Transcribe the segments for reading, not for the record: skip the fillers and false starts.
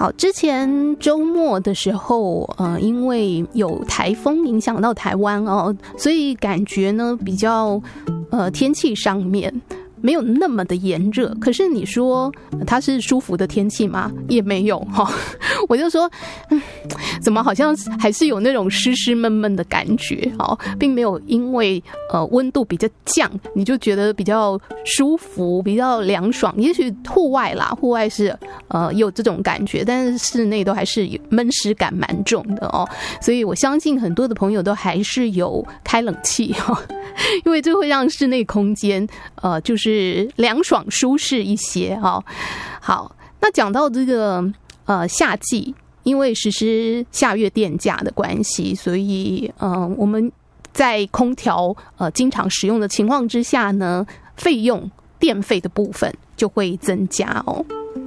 好，之前周末的时候，因为有台风影响到台湾哦，所以感觉呢比较天气上面没有那么的炎热，可是你说它是舒服的天气吗？也没有哈。我就说，怎么好像还是有那种湿湿闷闷的感觉，并没有因为温度比较降，你就觉得比较舒服、比较凉爽。也许户外是有这种感觉，但是室内都还是闷湿感蛮重的哦。所以我相信很多的朋友都还是有开冷气哈，因为这会让室内空间就是凉爽舒适一些哈。好，那讲到这个夏季，因为实施夏月电价的关系，所以我们在空调经常使用的情况之下呢，电费的部分就会增加哦。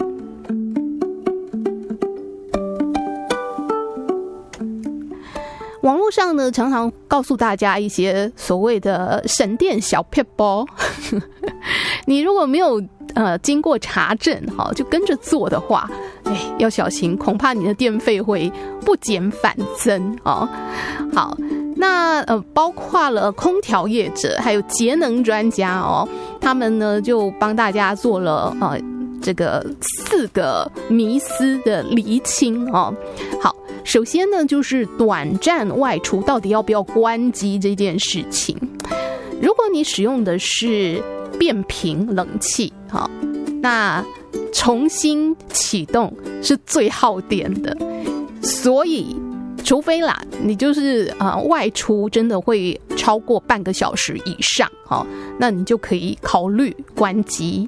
网络上呢，常常告诉大家一些所谓的省电小撇步，你如果没有经过查证就跟着做的话，要小心，恐怕你的电费会不减反增哦。好，那包括了空调业者还有节能专家哦，他们呢就帮大家做了这个4个迷思的厘清哦。好，首先呢就是短暂外出到底要不要关机这件事情。如果你使用的是变频冷气，那重新启动是最耗电的，所以除非啦，你就是外出真的会超过半个小时以上，那你就可以考虑关机。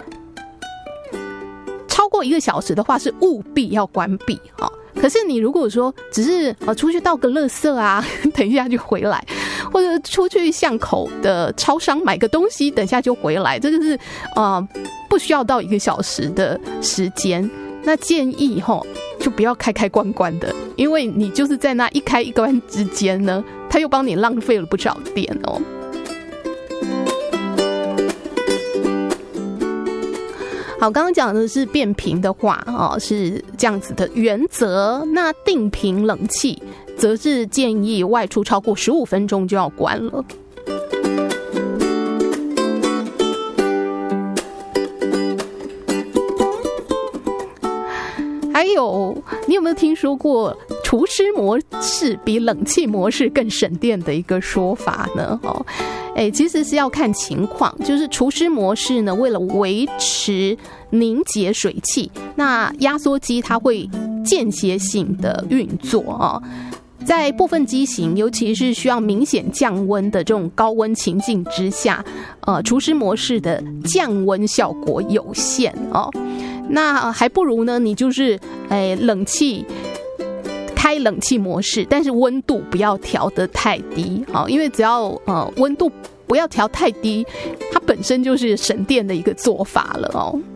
超过1个小时的话，是务必要关闭。可是你如果说只是出去倒个垃圾啊，等一下就回来，或者出去巷口的超商买个东西，等一下就回来，这就是不需要到1个小时的时间。那建议就不要开关关的，因为你就是在那一开一关之间呢，它又帮你浪费了不少电哦。好，刚刚讲的是变频的话是这样子的原则。那定频冷气则是建议外出超过15分钟就要关了。还有，你有没有听说过除湿模式比冷气模式更省电的一个说法呢？其实是要看情况，就是除湿模式呢，为了维持凝结水汽，那压缩机它会间歇性的运作在部分机型，尤其是需要明显降温的这种高温情境之下，除湿模式的降温效果有限那还不如呢，你就是开冷气模式，但是温度不要调得太低，因为只要温度不要调太低，它本身就是省电的一个做法了